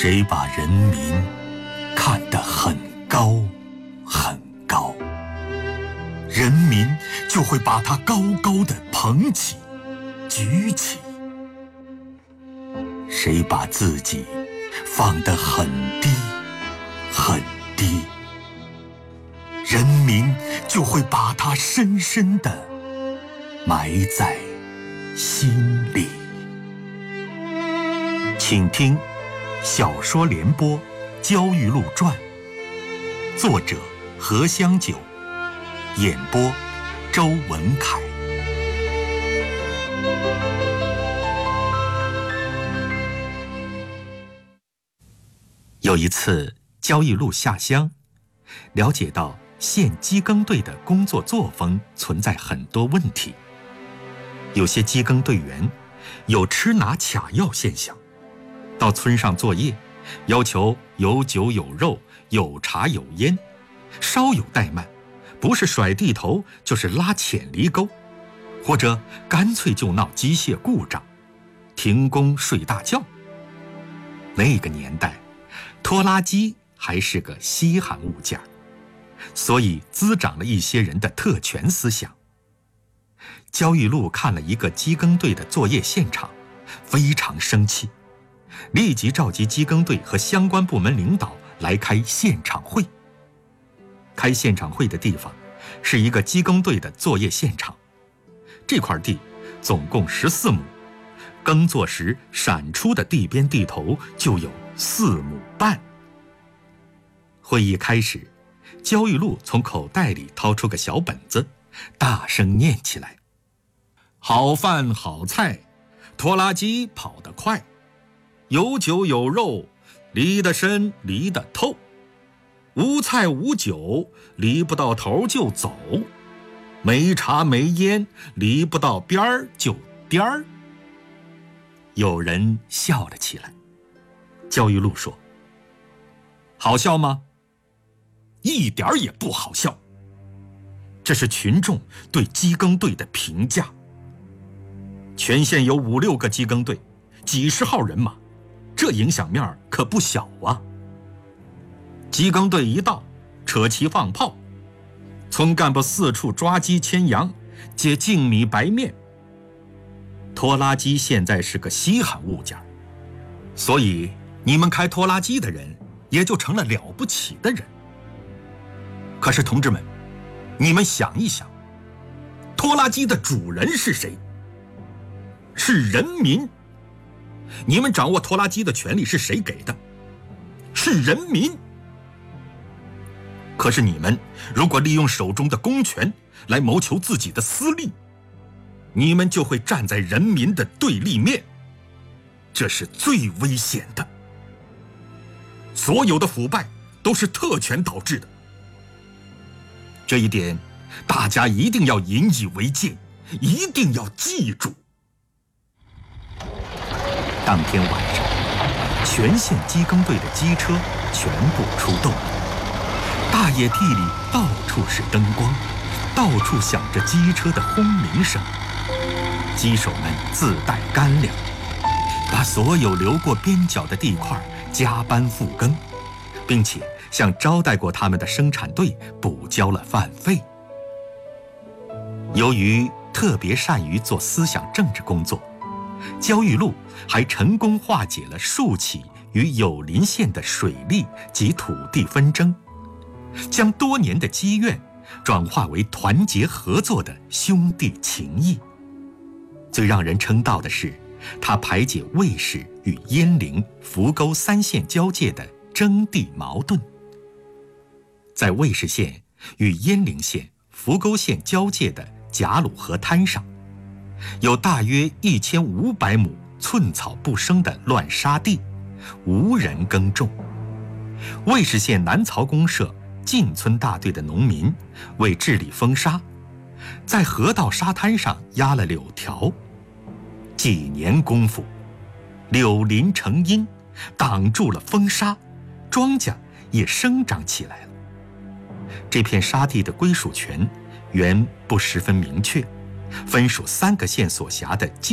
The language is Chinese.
谁把人民看得很高很高，人民就会把它高高的捧起举起。谁把自己放得很低很低，人民就会把它深深地埋在心里。请听小说联播《焦裕禄传》，作者何香九，演播周文凯。有一次，焦裕禄下乡，了解到县机耕队的工作作风存在很多问题。有些机耕队员有吃拿卡要现象，到村上作业，要求有酒有肉，有茶有烟，稍有怠慢，不是甩地头就是拉浅犁沟，或者干脆就闹机械故障，停工睡大觉。那个年代，拖拉机还是个稀罕物件，所以滋长了一些人的特权思想。焦裕禄看了一个机耕队的作业现场，非常生气，立即召集机耕队和相关部门领导来开现场会。开现场会的地方是一个机耕队的作业现场，这块地总共14亩，耕作时闪出的地边地头就有4亩半。会议开始，焦裕禄从口袋里掏出个小本子，大声念起来：好饭好菜，拖拉机跑得快，有酒有肉，离得深离得透，无菜无酒，离不到头就走，没茶没烟，离不到边儿就颠儿。有人笑了起来。焦裕禄说：好笑吗？一点也不好笑。这是群众对机耕队的评价。全县有5、6个机耕队，几十号人马，这影响面可不小啊。机耕队一到，扯旗放炮，村干部四处抓鸡牵羊，接净米白面。拖拉机现在是个稀罕物件，所以你们开拖拉机的人也就成了了不起的人。可是同志们，你们想一想，拖拉机的主人是谁？是人民。你们掌握拖拉机的权利是谁给的？是人民。可是你们如果利用手中的公权来谋求自己的私利，你们就会站在人民的对立面，这是最危险的。所有的腐败都是特权导致的，这一点大家一定要引以为戒，一定要记住。当天晚上，全县机耕队的机车全部出动，大野地里到处是灯光，到处响着机车的轰鸣声。机手们自带干粮，把所有流过边角的地块加班复耕，并且向招待过他们的生产队补交了饭费。由于特别善于做思想政治工作，焦裕禄还成功化解了数起与友邻县的水利及土地纷争，将多年的积怨转化为团结合作的兄弟情谊。最让人称道的是，他排解魏氏与鄢陵、扶沟3县交界的征地矛盾。在魏氏县与鄢陵县、扶沟县交界的贾鲁河滩上，有大约1500亩寸草不生的乱沙地，无人耕种。魏氏县南曹公社进村大队的农民为治理风沙，在河道沙滩上压了柳条，几年功夫，柳林成荫，挡住了风沙，庄稼也生长起来了。这片沙地的归属权原不十分明确，分属3个县所辖的